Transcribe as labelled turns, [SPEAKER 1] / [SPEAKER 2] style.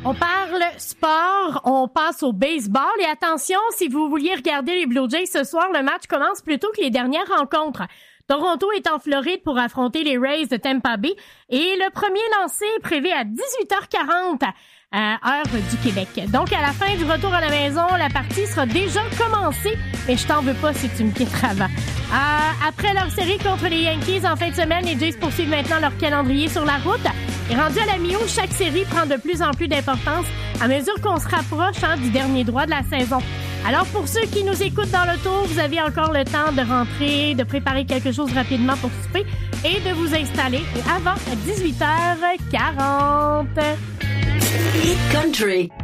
[SPEAKER 1] On parle sport, on passe au baseball et attention, si vous vouliez regarder les Blue Jays ce soir, le match commence plus tôt que les dernières rencontres. Toronto est en Floride pour affronter les Rays de Tampa Bay et le premier lancé est prévu à 18h40 heure du Québec. Donc à la fin du retour à la maison, la partie sera déjà commencée, mais je t'en veux pas si tu me quittes avant. Après leur série contre les Yankees en fin de semaine, les Jays poursuivent maintenant leur calendrier sur la route. Et rendu à la mi-août, chaque série prend de plus en plus d'importance à mesure qu'on se rapproche du dernier droit de la saison. Alors pour ceux qui nous écoutent dans l'auto, vous avez encore le temps de rentrer, de préparer quelque chose rapidement pour souper et de vous installer avant 18h40.
[SPEAKER 2] Hit Country.